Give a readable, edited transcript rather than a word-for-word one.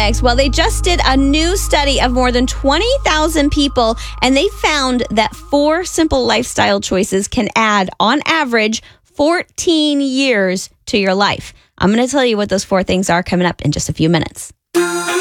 next. Well, they just did a new study of more than 20,000 people, and they found that 4 simple lifestyle choices can add, on average, 14 years to your life. I'm going to tell you what those 4 things are coming up in just a few minutes.